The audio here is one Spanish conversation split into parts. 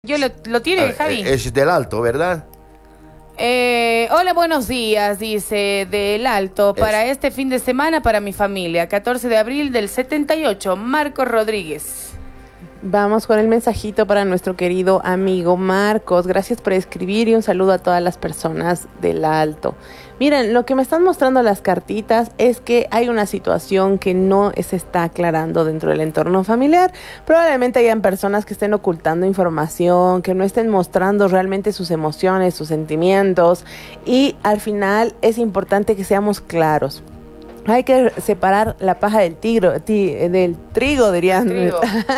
Yo lo tiene, Javi. Es del Alto, ¿verdad? Hola, buenos días, dice del Alto. Para este fin de semana, para mi familia, 14 de abril del 78, Marcos Rodríguez. Vamos con el mensajito para nuestro querido amigo Marcos. Gracias por escribir y un saludo a todas las personas del Alto. Miren, lo que me están mostrando las cartitas es que hay una situación que no se está aclarando dentro del entorno familiar. Probablemente hayan personas que estén ocultando información, que no estén mostrando realmente sus emociones, sus sentimientos. Y al final es importante que seamos claros. Hay que separar la paja del trigo, dirían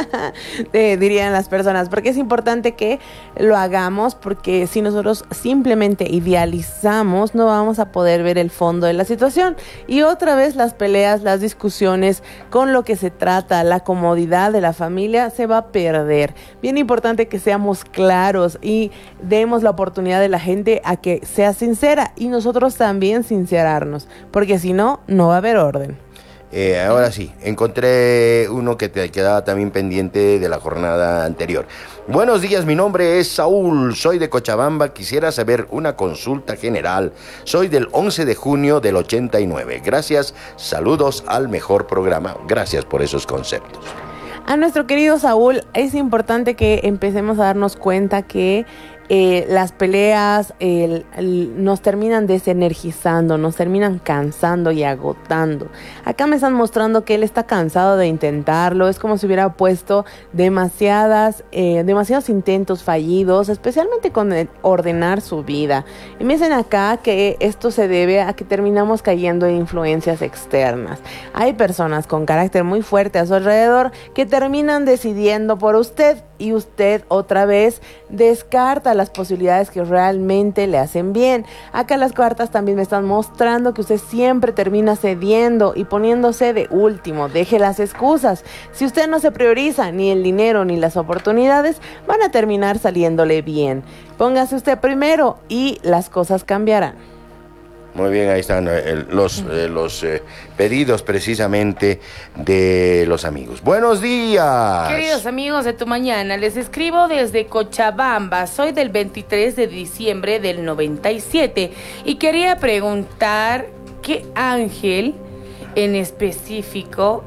las personas, porque es importante que lo hagamos, porque si nosotros simplemente idealizamos, no vamos a poder ver el fondo de la situación. Y otra vez las peleas, las discusiones, con lo que se trata, la comodidad de la familia, se va a perder. Bien importante que seamos claros y demos la oportunidad de la gente a que sea sincera y nosotros también sincerarnos, porque si no, no va a haber orden. Ahora sí, encontré uno que te quedaba también pendiente de la jornada anterior. Buenos días, mi nombre es Saúl, soy de Cochabamba, quisiera saber una consulta general. Soy del 11 de junio del 89. Gracias, saludos al mejor programa. Gracias por esos conceptos. A nuestro querido Saúl, es importante que empecemos a darnos cuenta que las peleas nos terminan desenergizando, nos terminan cansando y agotando. Acá me están mostrando que él está cansado de intentarlo, es como si hubiera puesto demasiados intentos fallidos, especialmente con ordenar su vida. Y me dicen acá que esto se debe a que terminamos cayendo en influencias externas. Hay personas con carácter muy fuerte a su alrededor que terminan decidiendo por usted y usted otra vez descarta las posibilidades que realmente le hacen bien. Acá las cartas también me están mostrando que usted siempre termina cediendo y poniéndose de último. Deje las excusas. Si usted no se prioriza ni el dinero ni las oportunidades, van a terminar saliéndole bien. Póngase usted primero y las cosas cambiarán. Muy bien, ahí están los pedidos precisamente de los amigos. ¡Buenos días! Queridos amigos de Tu Mañana, les escribo desde Cochabamba. Soy del 23 de diciembre del 97 y quería preguntar qué ángel en específico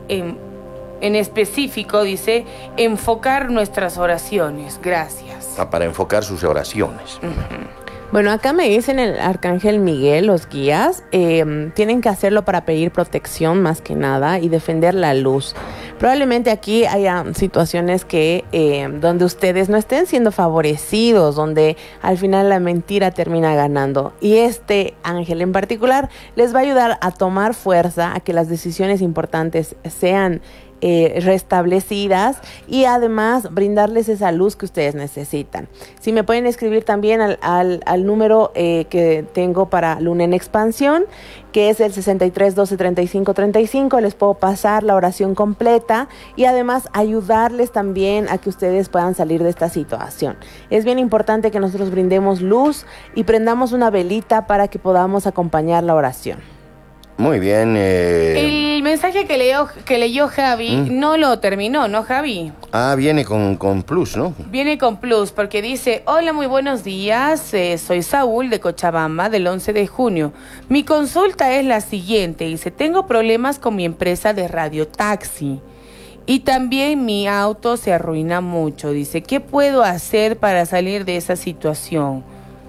dice enfocar nuestras oraciones. Gracias. Para enfocar sus oraciones. Uh-huh. Bueno, acá me dicen el Arcángel Miguel, los guías, tienen que hacerlo para pedir protección más que nada y defender la luz. Probablemente aquí haya situaciones que donde ustedes no estén siendo favorecidos, donde al final la mentira termina ganando. Y este ángel en particular les va a ayudar a tomar fuerza, a que las decisiones importantes sean restablecidas y además brindarles esa luz que ustedes necesitan. Si me pueden escribir también al número que tengo para Luna en Expansión, que es el 63 12 35 35, les puedo pasar la oración completa y además ayudarles también a que ustedes puedan salir de esta situación. Es bien importante que nosotros brindemos luz y prendamos una velita para que podamos acompañar la oración. Muy bien. El mensaje que leyó Javi no lo terminó, ¿no, Javi? Viene con plus, ¿no? Viene con plus porque dice: hola, muy buenos días, soy Saúl de Cochabamba del 11 de junio. Mi consulta es la siguiente, dice: tengo problemas con mi empresa de radiotaxi y también mi auto se arruina mucho. Dice, ¿qué puedo hacer para salir de esa situación?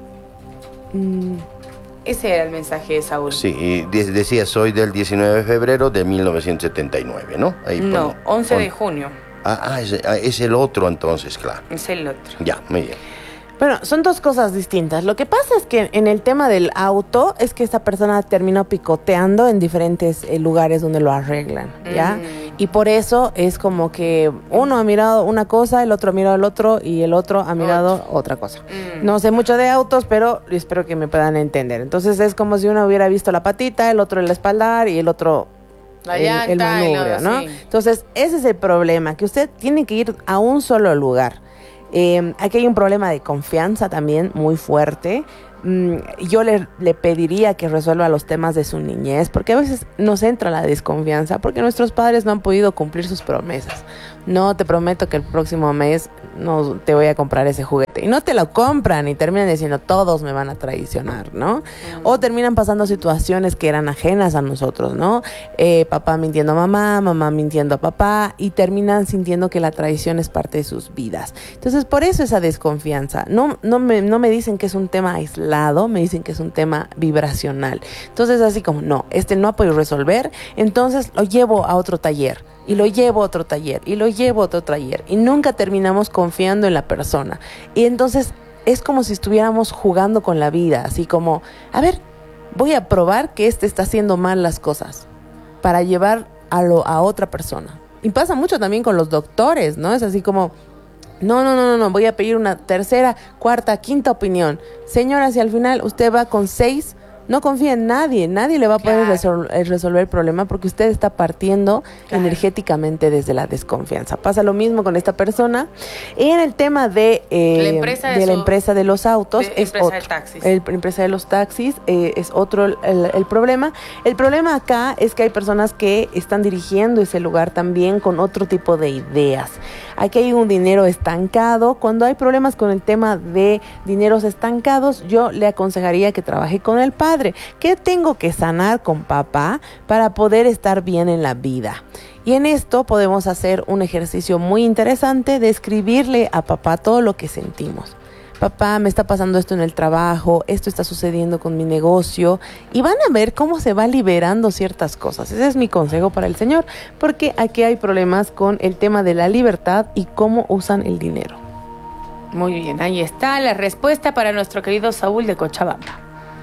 Ese era el mensaje de Saúl. Sí, y decía, soy del 19 de febrero de 1979, ¿no? Ahí no, 11 de junio. Es el otro entonces, claro. Es el otro. Ya, muy bien. Bueno, son dos cosas distintas. Lo que pasa es que en el tema del auto es que esta persona terminó picoteando en diferentes lugares donde lo arreglan, ¿ya? Y por eso es como que uno ha mirado una cosa, el otro ha mirado el otro y el otro ha mirado otra cosa. No sé mucho de autos, pero espero que me puedan entender. Entonces es como si uno hubiera visto la patita, el otro el espaldar y el otro la llanta, el manubrio, ¿no? Sí. Entonces ese es el problema, que usted tiene que ir a un solo lugar. Aquí hay un problema de confianza también muy fuerte. yo le pediría que resuelva los temas de su niñez, porque a veces nos entra la desconfianza, porque nuestros padres no han podido cumplir sus promesas. No, te prometo que el próximo mes no te voy a comprar ese juguete. Y no te lo compran y terminan diciendo, todos me van a traicionar, ¿no? O terminan pasando situaciones que eran ajenas a nosotros, ¿no? Papá mintiendo a mamá, mamá mintiendo a papá, y terminan sintiendo que la traición es parte de sus vidas. Entonces, por eso esa desconfianza. No me dicen que es un tema aislado, me dicen que es un tema vibracional. Entonces, así como, no ha podido resolver, entonces lo llevo a otro taller. Y lo llevo a otro taller, y lo llevo a otro taller, y nunca terminamos confiando en la persona. Y entonces es como si estuviéramos jugando con la vida, así como, a ver, voy a probar que está haciendo mal las cosas para llevar a otra persona. Y pasa mucho también con los doctores, ¿no? Es así como, no, voy a pedir una tercera, cuarta, quinta opinión. Señora, si al final usted va con 6, no confía en nadie le va a poder resolver el problema, porque usted está partiendo energéticamente desde la desconfianza. Pasa lo mismo con esta persona. Y en el tema de la empresa de los autos, es otro. La empresa de los taxis es otro el problema. El problema acá es que hay personas que están dirigiendo ese lugar también con otro tipo de ideas. Aquí hay un dinero estancado. Cuando hay problemas con el tema de dineros estancados, yo le aconsejaría que trabaje con el padre. ¿Qué tengo que sanar con papá para poder estar bien en la vida? Y en esto podemos hacer un ejercicio muy interesante de escribirle a papá todo lo que sentimos. Papá, me está pasando esto en el trabajo, esto está sucediendo con mi negocio, y van a ver cómo se va liberando ciertas cosas. Ese es mi consejo para el señor, porque aquí hay problemas con el tema de la libertad y cómo usan el dinero. Muy bien, ahí está la respuesta para nuestro querido Saúl de Cochabamba.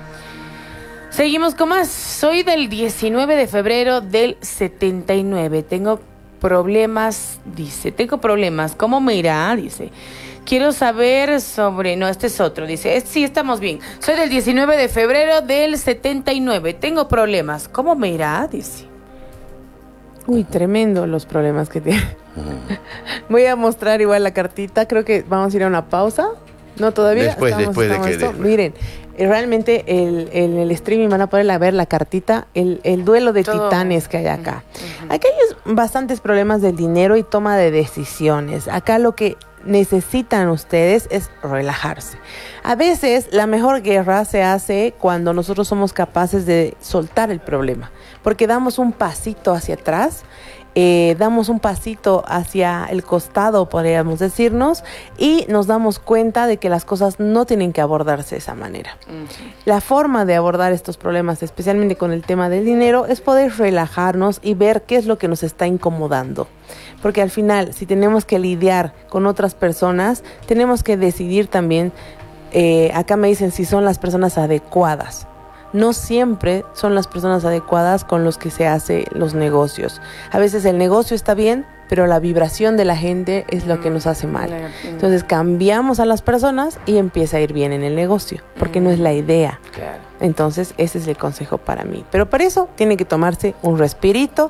Seguimos con más. Soy del 19 de febrero del 79. Tengo problemas, dice. Tengo problemas. ¿Cómo me irá? Dice. Quiero saber sobre... No, este es otro. Dice, sí, estamos bien. Soy del 19 de febrero del 79. Tengo problemas. ¿Cómo me irá? Dice. Uy, tremendo los problemas que tiene. Voy a mostrar igual la cartita. Creo que vamos a ir a una pausa. No, todavía. Después de que... Miren, realmente en el streaming van a poder ver la cartita, el duelo de titanes que hay acá. Aquí hay bastantes problemas del dinero y toma de decisiones. Acá lo que necesitan ustedes es relajarse. A veces la mejor guerra se hace cuando nosotros somos capaces de soltar el problema, porque damos un pasito hacia atrás, damos un pasito hacia el costado, podríamos decirnos, y nos damos cuenta de que las cosas no tienen que abordarse de esa manera. La forma de abordar estos problemas, especialmente con el tema del dinero, es poder relajarnos y ver qué es lo que nos está incomodando. Porque al final, si tenemos que lidiar con otras personas, tenemos que decidir también, acá me dicen si son las personas adecuadas. No siempre son las personas adecuadas con los que se hacen los negocios. A veces el negocio está bien, pero la vibración de la gente es lo que nos hace mal. Entonces cambiamos a las personas y empieza a ir bien en el negocio, porque no es la idea. Entonces ese es el consejo para mí. Pero para eso tiene que tomarse un respirito,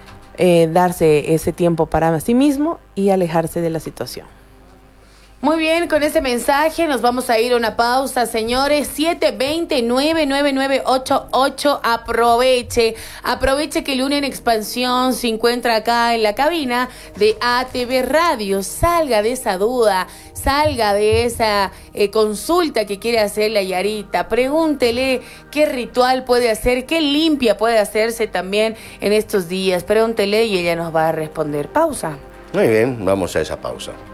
darse ese tiempo para sí mismo y alejarse de la situación. Muy bien, con ese mensaje nos vamos a ir a una pausa, señores. 720-99988. Aproveche que Luna en Expansión se encuentra acá en la cabina de ATV Radio. Salga de esa duda, salga de esa consulta que quiere hacer la Yarita. Pregúntele qué ritual puede hacer, qué limpia puede hacerse también en estos días. Pregúntele y ella nos va a responder. Pausa. Muy bien, vamos a esa pausa.